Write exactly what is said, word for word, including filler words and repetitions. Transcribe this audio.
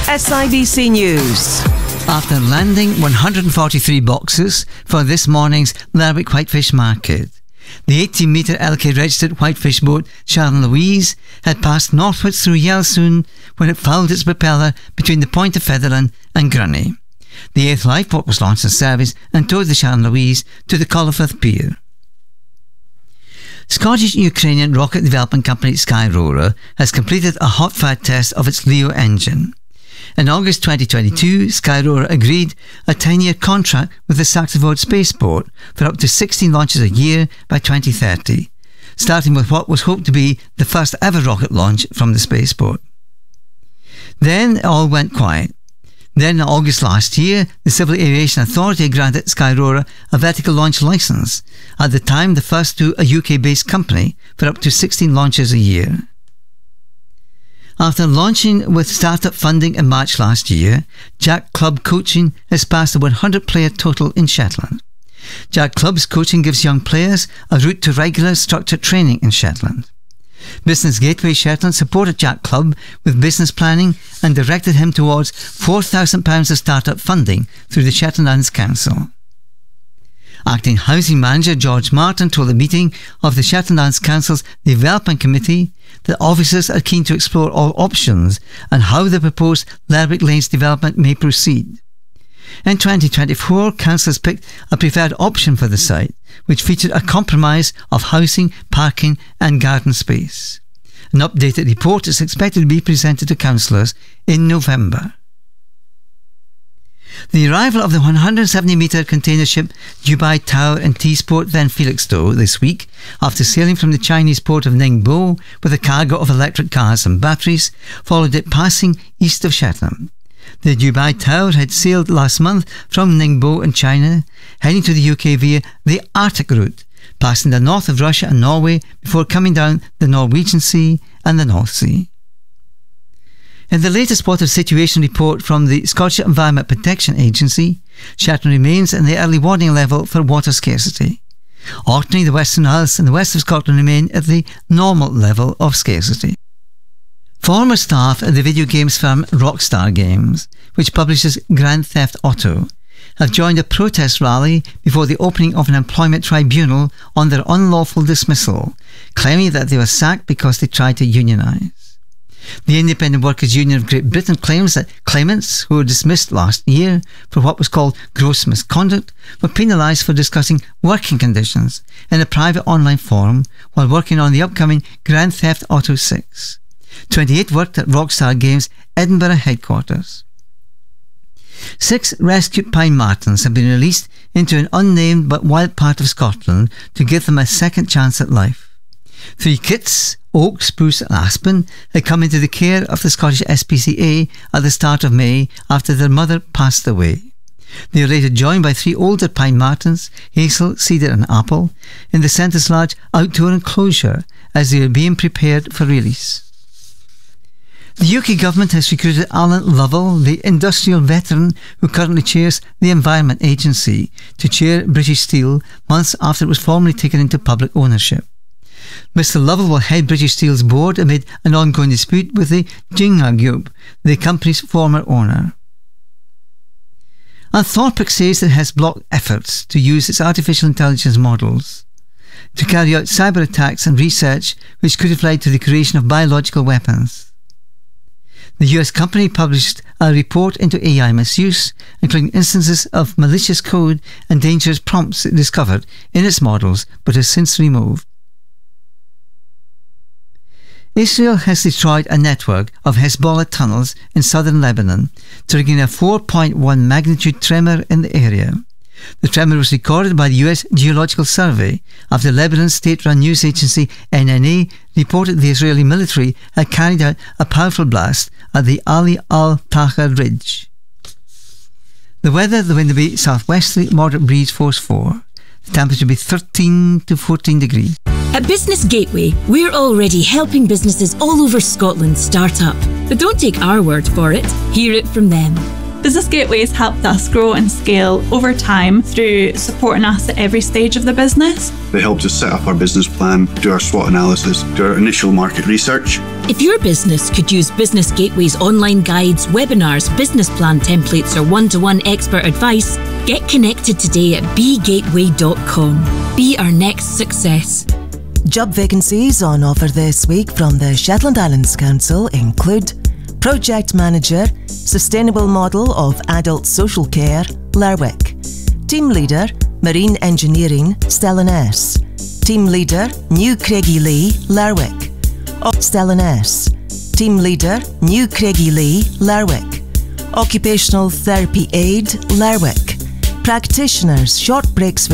S I B C News. After landing one hundred forty-three boxes for this morning's Lerwick Whitefish Market, the eighteen metre L K registered whitefish boat Sharon Louise had passed northwards through Yelsoon when it fouled its propeller between the Point of Fetherland and Grunny. The eighth lifeboat was launched in service and towed the Sharon Louise to the Collerford Pier. Scottish-Ukrainian rocket development company Skyrover has completed a hot fire test of its Leo engine. In August twenty twenty-two, Skyrover agreed a ten-year contract with the Saxonwold spaceport for up to sixteen launches a year by twenty thirty, starting with what was hoped to be the first ever rocket launch from the spaceport. Then it all went quiet. Then in August last year, the Civil Aviation Authority granted Skyrover a vertical launch licence, at the time the first to a U K-based company, for up to sixteen launches a year. After launching with startup funding in March last year, Jack Club Coaching has passed a one hundred player total in Shetland. Jack Club's coaching gives young players a route to regular structured training in Shetland. Business Gateway Shetland supported Jack Club with business planning and directed him towards four thousand pounds of startup funding through the Shetland Lands Council. Acting Housing Manager George Martin told a meeting of the Shetland Lands Council's Development Committee that officers are keen to explore all options and how the proposed Lerwick Lanes development may proceed. In twenty twenty-four, councillors picked a preferred option for the site, which featured a compromise of housing, parking and garden space. An updated report is expected to be presented to councillors in November. The arrival of the one hundred seventy metre container ship Dubai Tower in T-Sport then Felixstowe this week, after sailing from the Chinese port of Ningbo with a cargo of electric cars and batteries, followed it passing east of Shetland. The Dubai Tower had sailed last month from Ningbo in China, heading to the U K via the Arctic route, passing the north of Russia and Norway before coming down the Norwegian Sea and the North Sea. In the latest water situation report from the Scottish Environment Protection Agency, Shetland remains in the early warning level for water scarcity. Orkney, the Western Isles and the west of Scotland remain at the normal level of scarcity. Former staff at the video games firm Rockstar Games, which publishes Grand Theft Auto, have joined a protest rally before the opening of an employment tribunal on their unlawful dismissal, claiming that they were sacked because they tried to unionise. The Independent Workers' Union of Great Britain claims that claimants who were dismissed last year for what was called gross misconduct were penalised for discussing working conditions in a private online forum while working on the upcoming Grand Theft Auto six. twenty-eight worked at Rockstar Games' Edinburgh headquarters. Six rescued pine martens have been released into an unnamed but wild part of Scotland to give them a second chance at life. Three kits, oak, spruce and aspen, had come into the care of the Scottish S P C A at the start of May after their mother passed away. They were later joined by three older pine martens, hazel, cedar and apple, in the centre's large outdoor enclosure as they were being prepared for release. The U K government has recruited Alan Lovell, the industrial veteran who currently chairs the Environment Agency, to chair British Steel months after it was formally taken into public ownership. Mister Lovell will head British Steel's board amid an ongoing dispute with the Jinga Group, the company's former owner. Anthropic says it has blocked efforts to use its artificial intelligence models to carry out cyber attacks and research which could have led to the creation of biological weapons. The U S company published a report into A I misuse, including instances of malicious code and dangerous prompts it discovered in its models, but has since removed. Israel has destroyed a network of Hezbollah tunnels in southern Lebanon, triggering a four point one magnitude tremor in the area. The tremor was recorded by the U S Geological Survey after Lebanon's state-run news agency N N A reported the Israeli military had carried out a powerful blast at the Ali al-Tahar Ridge. The weather, the wind will be southwesterly, moderate breeze, force four. The temperature will be thirteen to fourteen degrees. At Business Gateway, we're already helping businesses all over Scotland start up. But don't take our word for it, hear it from them. Business Gateway's helped us grow and scale over time through supporting us at every stage of the business. They helped us set up our business plan, do our SWOT analysis, do our initial market research. If your business could use Business Gateway's online guides, webinars, business plan templates, or one-to-one expert advice, get connected today at be gateway dot com. Be our next success. Job vacancies on offer this week from the Shetland Islands Council include Project Manager, Sustainable Model of Adult Social Care, Lerwick. Team Leader, Marine Engineering, Stellan S. Team Leader, New Craigie-Lee, Lerwick. Stellan S. Team Leader, New Craigie-Lee, Lerwick. Occupational Therapy Aid, Lerwick. Practitioners, Short Breaks for